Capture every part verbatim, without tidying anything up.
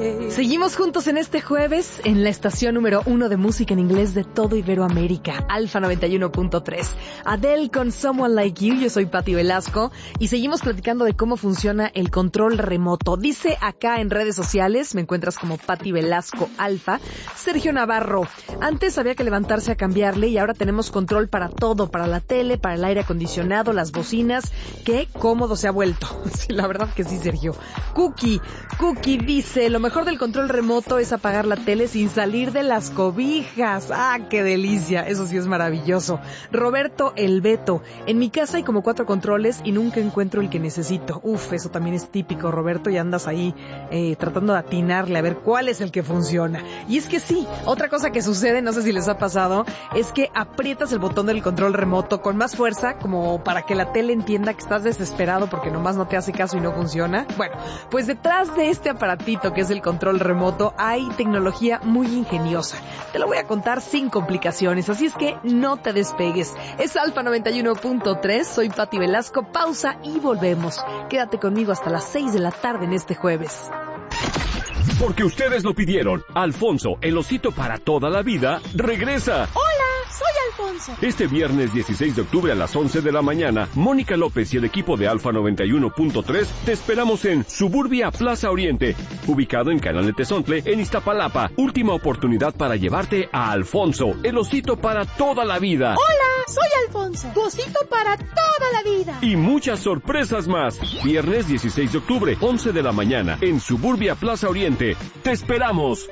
Seguimos juntos en este jueves en la estación número uno de música en inglés de todo Iberoamérica, Alfa noventa y uno punto tres. Adele con Someone Like You. Yo soy Pati Velasco y seguimos platicando de cómo funciona el control remoto. Dice acá en redes sociales, me encuentras como Pati Velasco Alfa, Sergio Navarro. Antes había que levantarse a cambiarle y ahora tenemos control para todo, para la tele, para el aire acondicionado, las bocinas. Qué cómodo se ha vuelto. Sí, la verdad que sí, Sergio. Cookie, Cookie dice, lo mejor del control remoto es apagar la tele sin salir de las cobijas. ¡Ah, qué delicia! Eso sí es maravilloso. Roberto El Beto, en mi casa hay como cuatro controles y nunca encuentro el que necesito. Uf, eso también es típico, Roberto, y andas ahí eh, tratando de atinarle a ver cuál es el que funciona. Y es que sí, otra cosa que sucede, no sé si les ha pasado, es que aprietas el botón del control remoto con más fuerza, como para que la tele entienda que estás desesperado porque nomás no te hace caso y no funciona. Bueno, pues detrás de este aparatito que es el control remoto hay tecnología muy ingeniosa. Te lo voy a contar sin complicaciones, así es que no te despegues. Es Alfa noventa y uno punto tres, soy Pati Velasco, pausa y volvemos. Quédate conmigo hasta las seis de la tarde en este jueves. Porque ustedes lo pidieron, Alfonso, el osito para toda la vida, regresa. ¡Hola! Soy Alfonso. Este viernes dieciséis de octubre a las once de la mañana, Mónica López y el equipo de Alfa noventa y uno punto tres te esperamos en Suburbia Plaza Oriente, ubicado en Canal de Tezontle, en Iztapalapa. Última oportunidad para llevarte a Alfonso, el osito para toda la vida. ¡Hola! Soy Alfonso, tu osito para toda la vida. Y muchas sorpresas más. Viernes dieciséis de octubre, once de la mañana, en Suburbia Plaza Oriente. ¡Te esperamos!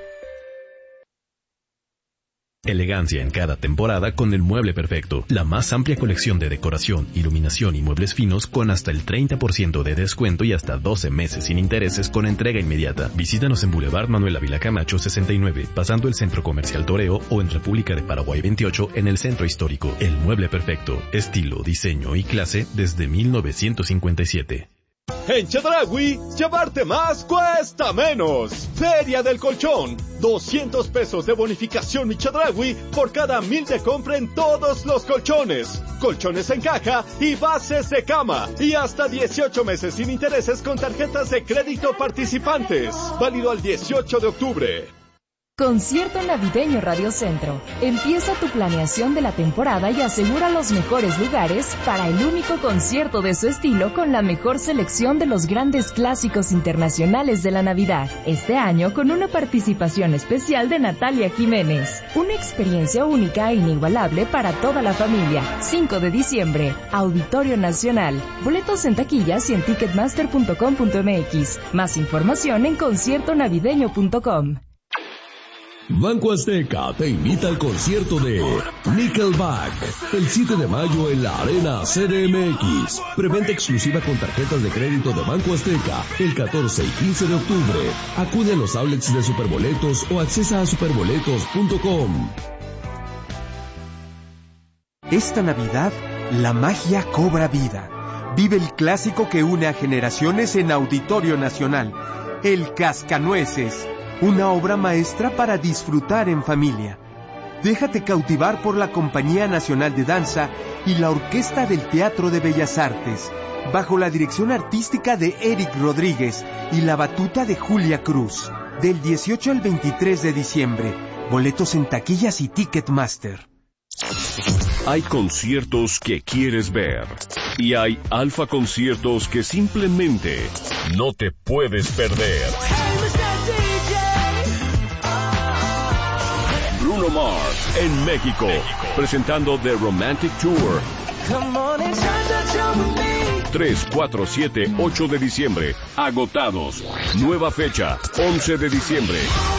Elegancia en cada temporada con el mueble perfecto. La más amplia colección de decoración, iluminación y muebles finos con hasta el treinta por ciento de descuento y hasta doce meses sin intereses con entrega inmediata. Visítanos en Boulevard Manuel Ávila Camacho sesenta y nueve, pasando el Centro Comercial Toreo, o en República de Paraguay veintiocho en el Centro Histórico. El mueble perfecto. Estilo, diseño y clase desde mil novecientos cincuenta y siete. En Chedraui, llevarte más cuesta menos. Feria del Colchón. doscientos pesos de bonificación mi Chedraui por cada mil de compra en todos los colchones. Colchones en caja y bases de cama. Y hasta dieciocho meses sin intereses con tarjetas de crédito participantes. Válido al dieciocho de octubre. Concierto Navideño Radio Centro. Empieza tu planeación de la temporada y asegura los mejores lugares para el único concierto de su estilo con la mejor selección de los grandes clásicos internacionales de la Navidad. Este año con una participación especial de Natalia Jiménez. Una experiencia única e inigualable para toda la familia. cinco de diciembre, Auditorio Nacional. Boletos en taquillas y en ticketmaster punto com punto m x. Más información en concierto navideño punto com. Banco Azteca te invita al concierto de Nickelback el siete de mayo en la Arena C D M X. Preventa exclusiva con tarjetas de crédito de Banco Azteca el catorce y quince de octubre. Acude a los outlets de Superboletos o accesa a superboletos punto com. Esta Navidad, la magia cobra vida. Vive el clásico que une a generaciones en Auditorio Nacional, El Cascanueces. Una obra maestra para disfrutar en familia. Déjate cautivar por la Compañía Nacional de Danza y la Orquesta del Teatro de Bellas Artes, bajo la dirección artística de Eric Rodríguez y la batuta de Julia Cruz. Del dieciocho al veintitrés de diciembre. Boletos en taquillas y Ticketmaster. Hay conciertos que quieres ver y hay Alfa conciertos que simplemente no te puedes perder. Bruno Mars en México, presentando The Romantic Tour. tres, cuatro, siete, ocho de diciembre, agotados. Nueva fecha, once de diciembre.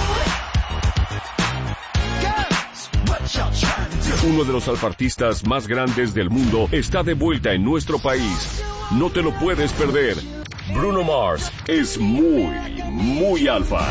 Uno de los alfartistas más grandes del mundo está de vuelta en nuestro país. No te lo puedes perder. Bruno Mars es muy, muy alfa.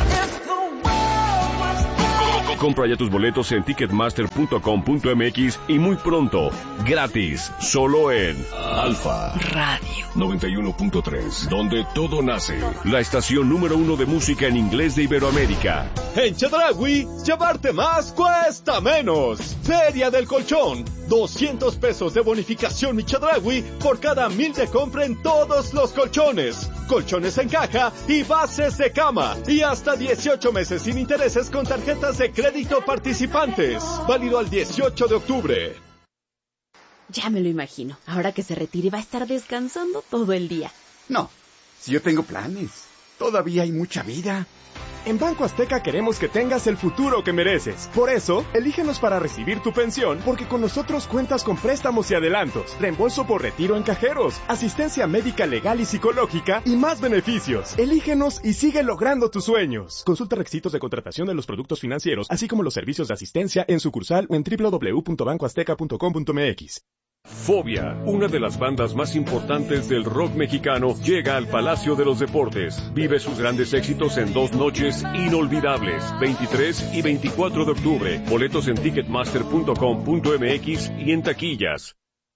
Compra ya tus boletos en ticketmaster punto com punto m x y muy pronto, gratis, solo en Alfa Radio noventa y uno punto tres, donde todo nace. La estación número uno de música en inglés de Iberoamérica. En Chedraui, llevarte más cuesta menos. Feria del Colchón. doscientos pesos de bonificación mi Chedraui por cada mil de compra en todos los colchones. colchones en caja y bases de cama. Y hasta dieciocho meses sin intereses con tarjetas de crédito participantes. Válido al dieciocho de octubre. Ya me lo imagino. Ahora que se retire va a estar descansando todo el día. No, si yo tengo planes. Todavía hay mucha vida. En Banco Azteca queremos que tengas el futuro que mereces. Por eso, elígenos para recibir tu pensión, porque con nosotros cuentas con préstamos y adelantos, reembolso por retiro en cajeros, asistencia médica legal y psicológica y más beneficios. Elígenos y sigue logrando tus sueños. Consulta requisitos de contratación de los productos financieros, así como los servicios de asistencia en sucursal o en doble u doble u doble u punto banco azteca punto com punto m x. Fobia, una de las bandas más importantes del rock mexicano, llega al Palacio de los Deportes. Vive sus grandes éxitos en dos noches inolvidables, veintitrés y veinticuatro de octubre. Boletos en ticketmaster punto com punto m x y en taquillas.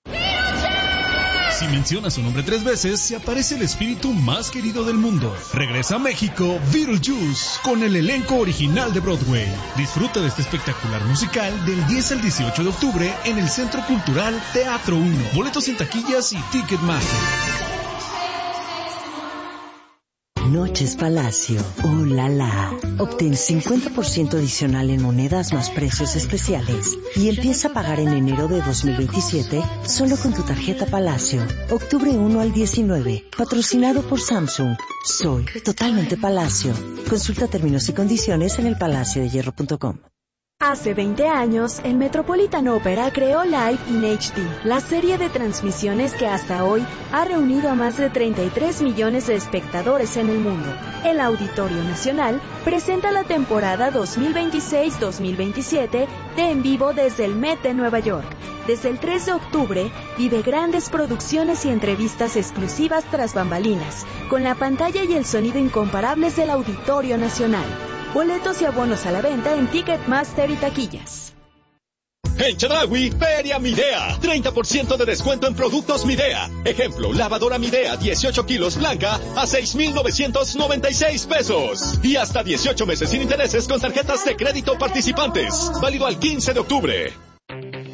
Si mencionas su nombre tres veces, se aparece el espíritu más querido del mundo. Regresa a México Beetlejuice con el elenco original de Broadway. Disfruta de este espectacular musical del diez al dieciocho de octubre en el Centro Cultural Teatro uno. Boletos en taquillas y Ticketmaster. Noches Palacio. ¡Oh, la, la! Obtén cincuenta por ciento adicional en monedas más precios especiales y empieza a pagar en enero de dos mil veintisiete solo con tu tarjeta Palacio. Octubre uno al diecinueve. Patrocinado por Samsung. Soy totalmente Palacio. Consulta términos y condiciones en el palacio de hierro punto com. Hace veinte años, el Metropolitan Opera creó Live in H D, la serie de transmisiones que hasta hoy ha reunido a más de treinta y tres millones de espectadores en el mundo. El Auditorio Nacional presenta la temporada dos mil veintiséis dos mil veintisiete de En Vivo desde el Met de Nueva York. Desde el tres de octubre, vive grandes producciones y entrevistas exclusivas tras bambalinas, con la pantalla y el sonido incomparables del Auditorio Nacional. Boletos y abonos a la venta en Ticketmaster y taquillas. En Chedraui, Feria Midea. treinta por ciento de descuento en productos Midea. Ejemplo, lavadora Midea dieciocho kilos blanca a seis mil novecientos noventa y seis pesos. Y hasta dieciocho meses sin intereses con tarjetas de crédito participantes. Válido al quince de octubre.